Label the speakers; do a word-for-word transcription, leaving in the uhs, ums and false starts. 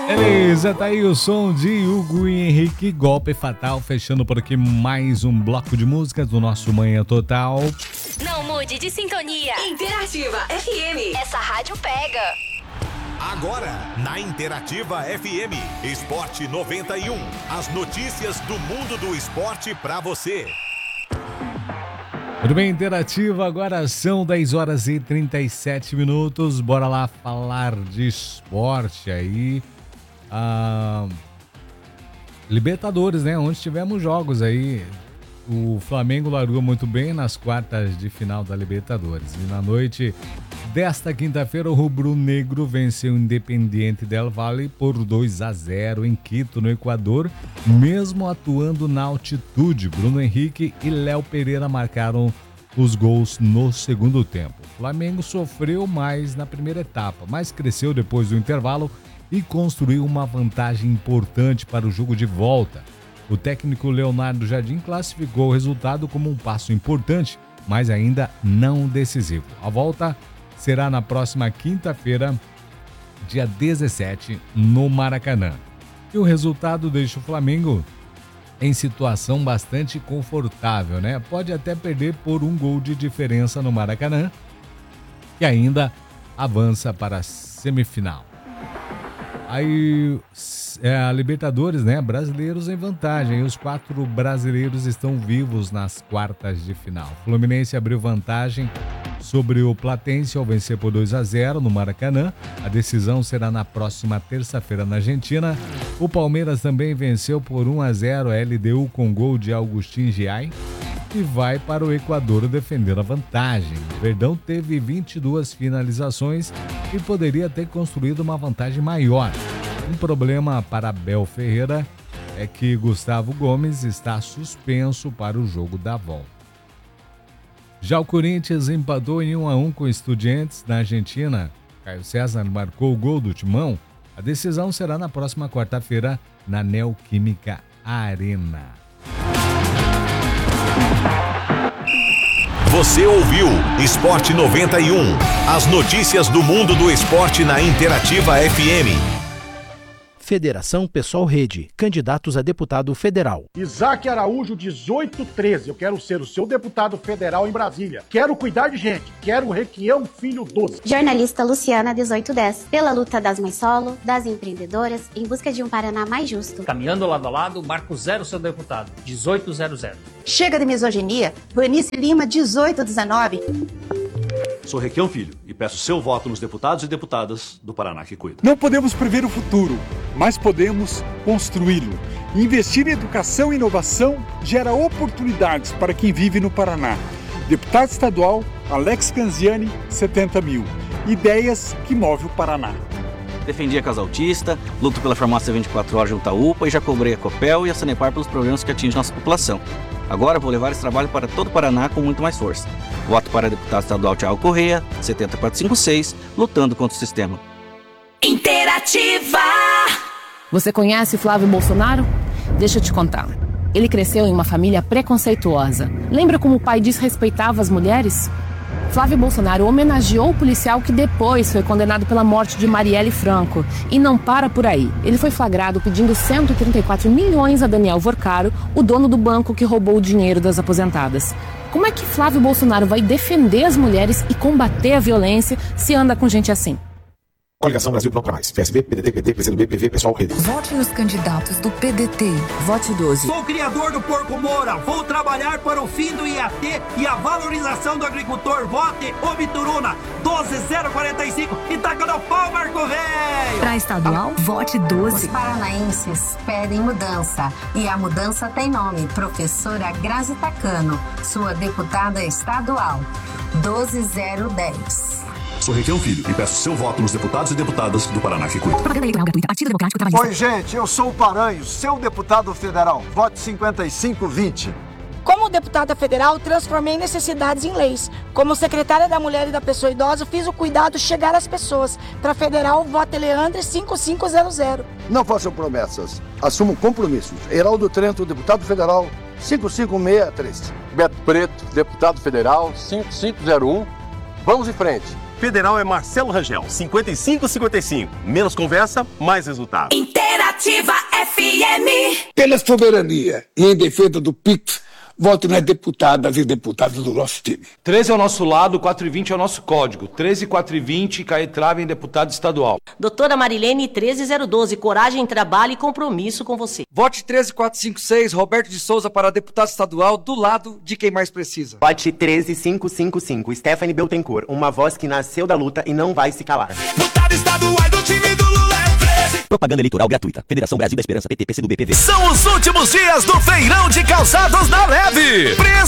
Speaker 1: Beleza, tá aí o som de Hugo e Henrique, Golpe Fatal, fechando por aqui mais um bloco de músicas do nosso Manhã Total.
Speaker 2: Não mude de sintonia. Interativa F M. Essa rádio pega.
Speaker 3: Agora, na Interativa F M, Esporte noventa e um. As notícias do mundo do esporte pra você.
Speaker 1: Tudo bem, Interativa, agora são dez horas e trinta e sete minutos. Bora lá falar de esporte aí. Ah, Libertadores, né? Onde tivemos jogos aí. O Flamengo largou muito bem nas quartas de final da Libertadores. E na noite desta quinta-feira, o rubro-negro venceu o Independiente del Valle por dois a zero em Quito, no Equador, mesmo atuando na altitude. Bruno Henrique e Léo Pereira marcaram os gols no segundo tempo. O Flamengo sofreu mais na primeira etapa, mas cresceu depois do intervalo e construiu uma vantagem importante para o jogo de volta. O técnico Leonardo Jardim classificou o resultado como um passo importante, mas ainda não decisivo. A volta será na próxima quinta-feira, dia dezessete, no Maracanã. E o resultado deixa o Flamengo em situação bastante confortável, né? Pode até perder por um gol de diferença no Maracanã e ainda avança para a semifinal. Aí, é, a Libertadores, né? Brasileiros em vantagem. Os quatro brasileiros estão vivos nas quartas de final. Fluminense abriu vantagem sobre o Platense ao vencer por dois a zero no Maracanã. A decisão será na próxima terça-feira na Argentina. O Palmeiras também venceu por um a zero a L D U com gol de Agustín Giai e vai para o Equador defender a vantagem. O Verdão teve vinte e duas finalizações e poderia ter construído uma vantagem maior. Um problema para Abel Ferreira é que Gustavo Gomes está suspenso para o jogo da volta. Já o Corinthians empatou em um a um com o Estudiantes na Argentina. Caio César marcou o gol do Timão. A decisão será na próxima quarta-feira na Neoquímica Arena.
Speaker 3: Você ouviu Esporte noventa e um. As notícias do mundo do esporte na Interativa F M.
Speaker 4: Federação Pessoal Rede, candidatos a deputado federal.
Speaker 5: Isaac Araújo, dezoito treze. Eu quero ser o seu deputado federal em Brasília. Quero cuidar de gente. Quero o Requião Filho doze.
Speaker 6: Jornalista Luciana, dezoito dez. Pela luta das mães solo, das empreendedoras, em busca de um Paraná mais justo.
Speaker 7: Caminhando lado a lado, Marco Zero, seu deputado, dezoito zero zero.
Speaker 8: Chega de misoginia, Vanice Lima, dezoito dezenove.
Speaker 9: Sou Requião Filho e peço seu voto nos deputados e deputadas do Paraná que cuida.
Speaker 10: Não podemos prever o futuro, mas podemos construí-lo. Investir em educação e inovação gera oportunidades para quem vive no Paraná. Deputado estadual, Alex Canziani, setenta mil. Ideias que movem o Paraná.
Speaker 11: Defendi a Casa Autista, luto pela farmácia vinte e quatro horas junto à U P A e já cobrei a Copel e a Sanepar pelos problemas que atingem nossa população. Agora vou levar esse trabalho para todo o Paraná com muito mais força. Voto para deputado estadual Thiago Correia, setenta quatrocentos e cinquenta e seis, lutando contra o sistema.
Speaker 2: Interativa!
Speaker 12: Você conhece Flávio Bolsonaro? Deixa eu te contar. Ele cresceu em uma família preconceituosa. Lembra como o pai desrespeitava as mulheres? Flávio Bolsonaro homenageou o policial que depois foi condenado pela morte de Marielle Franco. E não para por aí. Ele foi flagrado pedindo cento e trinta e quatro milhões a Daniel Vorcaro, o dono do banco que roubou o dinheiro das aposentadas. Como é que Flávio Bolsonaro vai defender as mulheres e combater a violência se anda com gente assim?
Speaker 13: Coligação Brasil Pronto Mais. P S B, P D T, P T, P C do B, P V, Pessoal Rede.
Speaker 14: Vote nos candidatos do P D T. Vote doze.
Speaker 15: Sou o criador do Porco Moura. Vou trabalhar para o fim do I A T e a valorização do agricultor. Vote o Bituruna. doze zero quarenta e cinco. E taca no pau, Marco Velho.
Speaker 14: Pra estadual, vote doze.
Speaker 16: Os paranaenses pedem mudança. E a mudança tem nome. Professora Grazi Tacano. Sua deputada estadual. doze zero dez.
Speaker 9: Sou Requião Filho e peço seu voto nos deputados e deputadas do Paraná que cuida.
Speaker 17: Oi, gente, eu sou o Paranhos, seu deputado federal. Vote cinquenta e cinco vinte.
Speaker 18: Como deputada federal, transformei necessidades em leis. Como secretária da Mulher e da Pessoa Idosa, fiz o cuidado chegar às pessoas. Para federal, vote Leandre cinco cinco zero zero.
Speaker 17: Não façam promessas, assumam compromissos. Heraldo Trento, deputado federal, cinco cinco seis três.
Speaker 19: Beto Preto, deputado federal, cinco cinco zero um. Vamos em frente. Federal é Marcelo Rangel, cinquenta e cinco cinquenta e cinco. Menos conversa, mais resultado.
Speaker 2: Interativa F M.
Speaker 20: Pela soberania e em defesa do Pix, vote nas deputadas e deputados do nosso time.
Speaker 21: treze é o nosso lado, quatro e vinte é o nosso código. treze, quatro e vinte, Caetrava em deputado estadual.
Speaker 22: Doutora Marilene treze zero doze, coragem, trabalho e compromisso com você.
Speaker 23: Vote treze quatro cinco seis, Roberto de Souza para deputado estadual, do lado de quem mais precisa.
Speaker 24: Vote treze cinco cinco cinco, Stephanie Beltencourt, uma voz que nasceu da luta e não vai se calar.
Speaker 3: Deputado estadual do time do Lula é treze.
Speaker 25: Propaganda eleitoral gratuita. Federação Brasil da Esperança, P T, P C do B, P V.
Speaker 3: São os últimos dias do feirão de calçados da Leve. Preço